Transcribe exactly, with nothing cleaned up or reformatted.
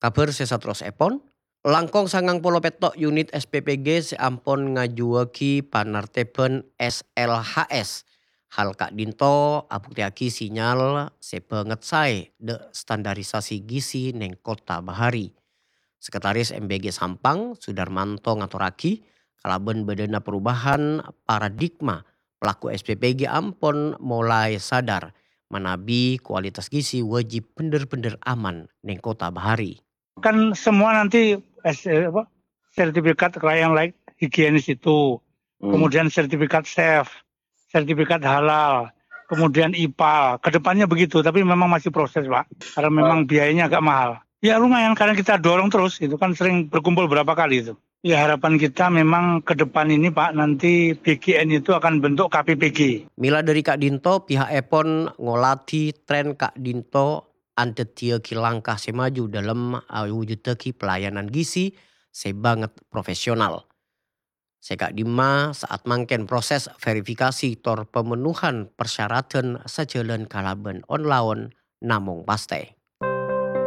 Kabar sesatros epon, langkong sangang polo petok unit S P P G seampun ngajuweki panarteben S L H S. Hal Kak Dinto abuktiaki sinyal sebanget sae de standarisasi gizi neng Kota Bahari. Sekretaris M B G Sampang Sudarmanto ngaturaki kalaben bedena perubahan paradigma pelaku S P P G ampun mulai sadar manabi kualitas gizi wajib bener-bener aman neng Kota Bahari. Kan semua nanti S- eh, apa, sertifikat yang layak higienis itu, Hmm. kemudian sertifikat chef, sertifikat halal, kemudian I P A. Kedepannya begitu, tapi memang masih proses, Pak, karena memang biayanya agak mahal. Ya lumayan, karena kita dorong terus, itu kan sering berkumpul berapa kali itu. Ya harapan kita memang ke depan ini, Pak, nanti B G N itu akan bentuk K P P G. Mila dari Kak Dinto, pihak Epon ngolati tren Kak Dinto antet dia ki langkah semaju dalam uh, wujudeki pelayanan gizi sebanget profesional. Sekak Dima saat mangken proses verifikasi tor pemenuhan persyaratan sejalan kalaben on lawan namung paste.